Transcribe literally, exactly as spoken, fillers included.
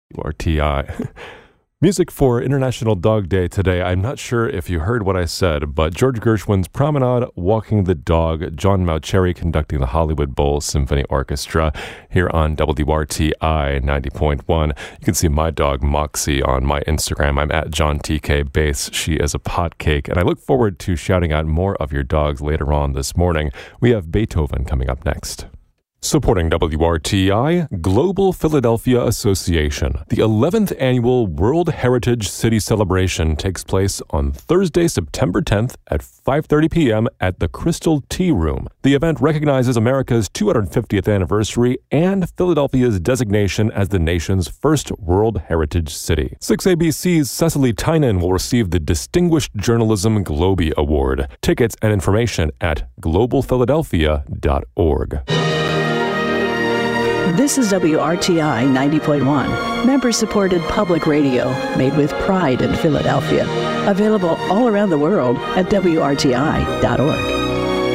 R T I. Music for International Dog Day today. I'm not sure if you heard what I said, but George Gershwin's Promenade, Walking the Dog, John Mauceri conducting the Hollywood Bowl Symphony Orchestra here on W R T I ninety point one. You can see my dog Moxie on my Instagram. I'm at John T K Bass. She is a pot cake, and I look forward to shouting out more of your dogs later on this morning. We have Beethoven coming up next. Supporting W R T I, Global Philadelphia Association. The eleventh Annual World Heritage City Celebration takes place on Thursday, September tenth at five thirty p.m. at the Crystal Tea Room. The event recognizes America's two hundred fiftieth anniversary and Philadelphia's designation as the nation's first World Heritage City. six A B C's Cecily Tynan will receive the Distinguished Journalism Globie Award. Tickets and information at global philadelphia dot org. This is W R T I ninety point one, member-supported public radio made with pride in Philadelphia. Available all around the world at W R T I dot org.